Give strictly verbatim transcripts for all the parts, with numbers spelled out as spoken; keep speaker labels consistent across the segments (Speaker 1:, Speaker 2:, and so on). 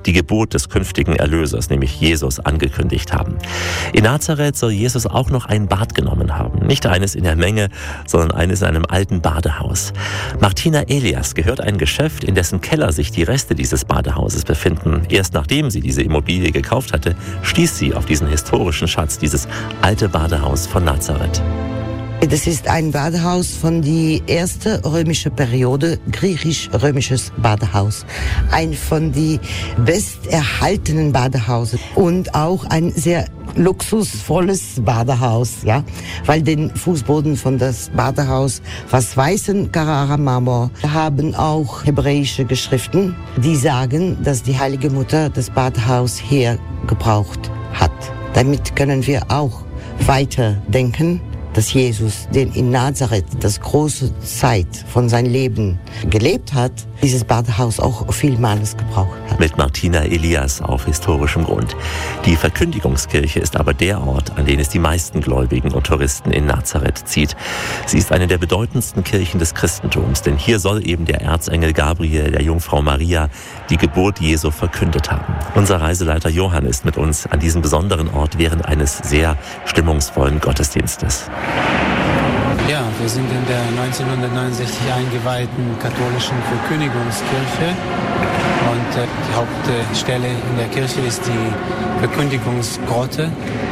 Speaker 1: die Geburt des künftigen Erlösers, nämlich Jesus, angekündigt haben. In Nazareth soll Jesus auch noch ein Bad genommen haben. Nicht eines in der Menge, sondern eines in einem alten Badehaus. Martina Elias gehört ein Geschäft, in dessen Keller sich die Reste dieses Badehauses befinden. Erst nachdem sie diese Immobilie gekauft hatte, stieß sie auf diesen historischen Schatz, dieses alte Badehaus von Nazareth.
Speaker 2: Das ist ein Badehaus von die erste römische Periode, griechisch-römisches Badehaus. Ein von die besterhaltenen Badehausen und auch ein sehr luxusvolles Badehaus, ja, weil den Fußboden von das Badehaus was weißen Carrara-Marmor haben auch hebräische Geschriften, die sagen, dass die Heilige Mutter das Badehaus hier gebraucht hat. Damit können wir auch weiterdenken, dass Jesus, den in Nazareth das große Zeit von seinem Leben gelebt hat, dieses Badehaus auch vielmals gebraucht hat.
Speaker 1: Mit Martina Elias auf historischem Grund. Die Verkündigungskirche ist aber der Ort, an den es die meisten Gläubigen und Touristen in Nazareth zieht. Sie ist eine der bedeutendsten Kirchen des Christentums, denn hier soll eben der Erzengel Gabriel der Jungfrau Maria die Geburt Jesu verkündet haben. Unser Reiseleiter Johann ist mit uns an diesem besonderen Ort während eines sehr stimmungsvollen Gottesdienstes.
Speaker 3: Ja, wir sind in der neunzehnhundertneunundsechzig eingeweihten katholischen Verkündigungskirche und äh, die Hauptstelle in der Kirche ist die Verkündigungsgrotte,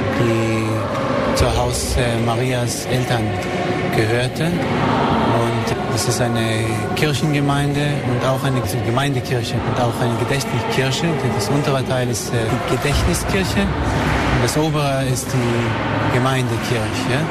Speaker 3: die zur Haus äh, Marias Eltern gehörte. Und es ist eine Kirchengemeinde und auch eine Gemeindekirche und auch eine Gedächtniskirche. Das untere Teil ist äh, die Gedächtniskirche und das obere ist die Gemeindekirche.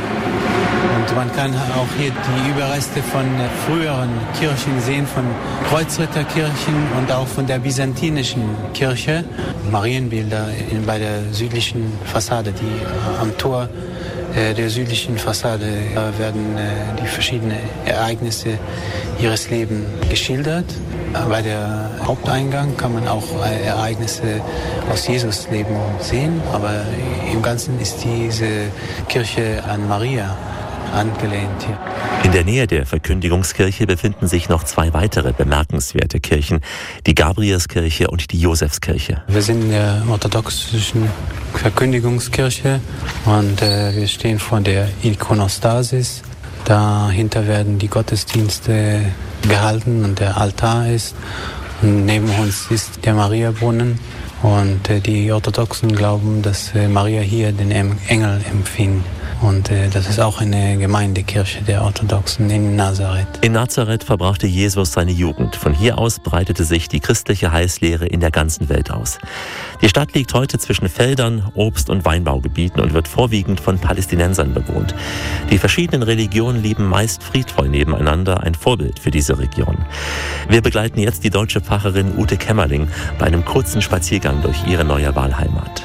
Speaker 3: Und man kann auch hier die Überreste von früheren Kirchen sehen, von Kreuzritterkirchen und auch von der byzantinischen Kirche. Marienbilder in, bei der südlichen Fassade, die am Tor äh, der südlichen Fassade äh, werden äh, die verschiedenen Ereignisse ihres Lebens geschildert. Bei der Haupteingang kann man auch äh, Ereignisse aus Jesus Leben sehen, aber im Ganzen ist diese Kirche an Maria angelehnt hier.
Speaker 1: In der Nähe der Verkündigungskirche befinden sich noch zwei weitere bemerkenswerte Kirchen, die Gabrielskirche und die Josefskirche.
Speaker 3: Wir sind in der orthodoxischen Verkündigungskirche und äh, wir stehen vor der Ikonostasis. Dahinter werden die Gottesdienste gehalten und der Altar ist. Und neben uns ist der Mariabrunnen und äh, die Orthodoxen glauben, dass äh, Maria hier den Engel empfing. Und äh, das ist auch eine Gemeindekirche der Orthodoxen in Nazareth.
Speaker 1: In Nazareth verbrachte Jesus seine Jugend. Von hier aus breitete sich die christliche Heilslehre in der ganzen Welt aus. Die Stadt liegt heute zwischen Feldern, Obst- und Weinbaugebieten und wird vorwiegend von Palästinensern bewohnt. Die verschiedenen Religionen leben meist friedvoll nebeneinander, ein Vorbild für diese Region. Wir begleiten jetzt die deutsche Pfarrerin Ute Kämmerling bei einem kurzen Spaziergang durch ihre neue Wahlheimat.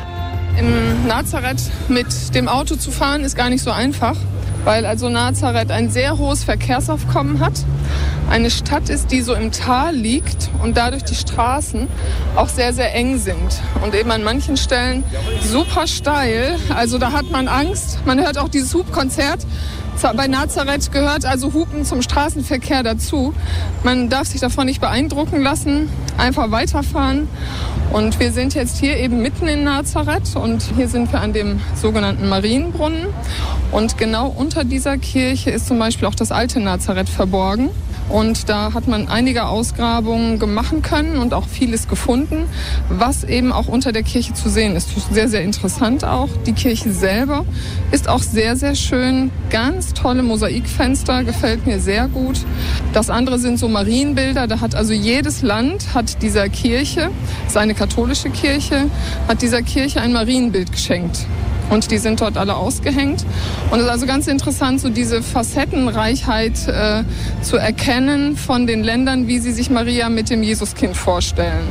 Speaker 4: In Nazareth mit dem Auto zu fahren ist gar nicht so einfach, weil also Nazareth ein sehr hohes Verkehrsaufkommen hat. Eine Stadt ist, die so im Tal liegt und dadurch die Straßen auch sehr, sehr eng sind. Und eben an manchen Stellen super steil, also da hat man Angst. Man hört auch dieses Hupkonzert. Bei Nazareth gehört also Hupen zum Straßenverkehr dazu. Man darf sich davon nicht beeindrucken lassen, einfach weiterfahren. Und wir sind jetzt hier eben mitten in Nazareth und hier sind wir an dem sogenannten Marienbrunnen. Und genau unter dieser Kirche ist zum Beispiel auch das alte Nazareth verborgen. Und da hat man einige Ausgrabungen machen können und auch vieles gefunden, was eben auch unter der Kirche zu sehen ist. Sehr, sehr interessant auch. Die Kirche selber ist auch sehr, sehr schön. Ganz tolle Mosaikfenster, gefällt mir sehr gut. Das andere sind so Marienbilder. Da hat also jedes Land hat dieser Kirche, das ist eine katholische Kirche, hat dieser Kirche ein Marienbild geschenkt. Und die sind dort alle ausgehängt. Und es ist also ganz interessant, so diese Facettenreichheit äh, zu erkennen von den Ländern, wie sie sich Maria mit dem Jesuskind vorstellen.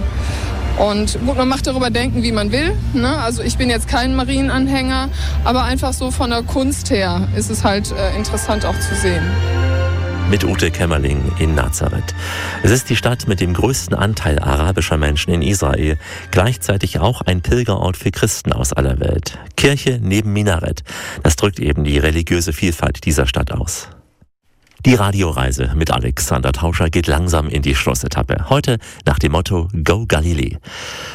Speaker 4: Und gut, man macht darüber denken, wie man will, ne? Also ich bin jetzt kein Marienanhänger, aber einfach so von der Kunst her ist es halt äh, interessant auch zu sehen.
Speaker 1: Mit Ute Kämmerling in Nazareth. Es ist die Stadt mit dem größten Anteil arabischer Menschen in Israel, gleichzeitig auch ein Pilgerort für Christen aus aller Welt. Kirche neben Minarett. Das drückt eben die religiöse Vielfalt dieser Stadt aus. Die Radioreise mit Alexander Tauscher geht langsam in die Schlussetappe. Heute nach dem Motto Go Galilee.